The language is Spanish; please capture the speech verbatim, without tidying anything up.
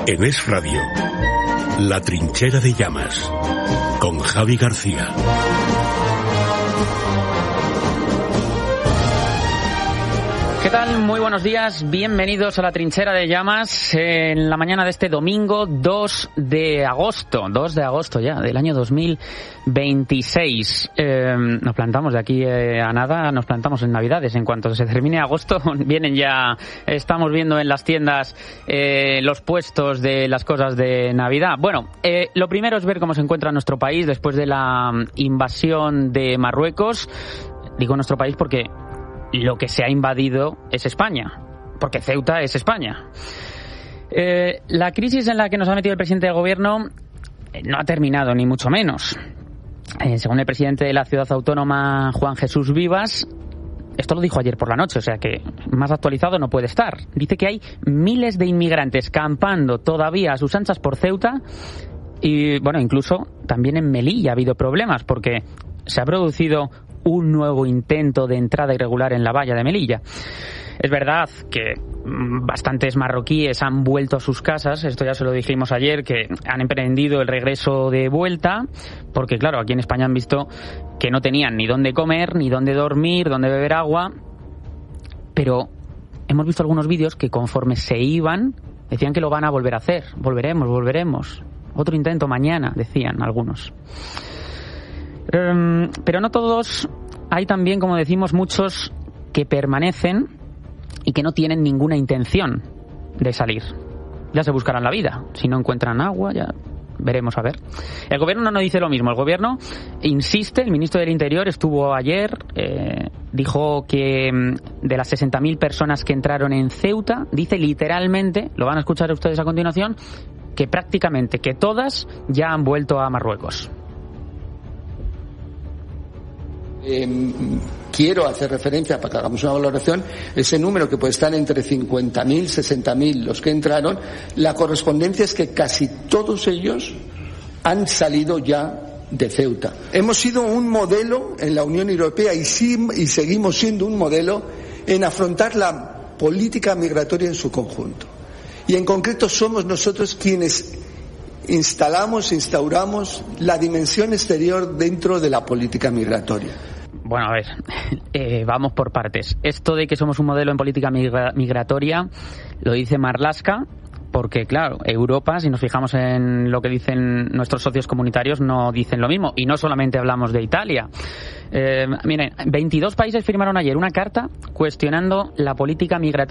En Es Radio, La Trinchera de Llamas, con Javi García. ¿Qué tal? Muy buenos días, bienvenidos a La Trinchera de Llamas en la mañana de este domingo dos de agosto, dos de agosto ya, del año dos mil veintiséis. Eh, nos plantamos de aquí eh, a nada, nos plantamos en Navidades. En cuanto se termine agosto, vienen ya, estamos viendo en las tiendas eh, los puestos de las cosas de Navidad. Bueno, eh, lo primero es ver cómo se encuentra nuestro país después de la invasión de Marruecos. Digo nuestro país porque lo que se ha invadido es España, porque Ceuta es España. Eh, la crisis en la que nos ha metido el presidente de gobierno eh, no ha terminado, ni mucho menos. Eh, según el presidente de la ciudad autónoma, Juan Jesús Vivas, esto lo dijo ayer por la noche, o sea que más actualizado no puede estar. Dice que hay miles de inmigrantes campando todavía a sus anchas por Ceuta y, bueno, incluso también en Melilla ha habido problemas porque se ha producido un nuevo intento de entrada irregular en la valla de Melilla. Es verdad que bastantes marroquíes han vuelto a sus casas, esto ya se lo dijimos ayer, que han emprendido el regreso de vuelta, porque claro, aquí en España han visto que no tenían ni dónde comer, ni dónde dormir, dónde beber agua, pero hemos visto algunos vídeos que conforme se iban, decían que lo van a volver a hacer, volveremos, volveremos, otro intento mañana, decían algunos. Pero no todos, hay también, como decimos, muchos que permanecen y que no tienen ninguna intención de salir. Ya se buscarán la vida. Si no encuentran agua, ya veremos a ver. El gobierno no dice lo mismo. El gobierno insiste, el ministro del Interior estuvo ayer, eh, dijo que de las sesenta mil personas que entraron en Ceuta, dice literalmente, lo van a escuchar ustedes a continuación, que prácticamente, que todas ya han vuelto a Marruecos. Eh, quiero hacer referencia, para que hagamos una valoración, ese número que puede estar entre cincuenta mil, sesenta mil los que entraron. La correspondencia es que casi todos ellos han salido ya de Ceuta. Hemos sido un modelo en la Unión Europea y, sí, y seguimos siendo un modelo en afrontar la política migratoria en su conjunto. Y en concreto somos nosotros quienes instalamos, instauramos la dimensión exterior dentro de la política migratoria. Bueno, a ver, eh, vamos por partes. Esto de que somos un modelo en política migra- migratoria lo dice Marlaska, porque claro, Europa, si nos fijamos en lo que dicen nuestros socios comunitarios, no dicen lo mismo. Y no solamente hablamos de Italia. Eh, miren, veintidós países firmaron ayer una carta cuestionando la política migratoria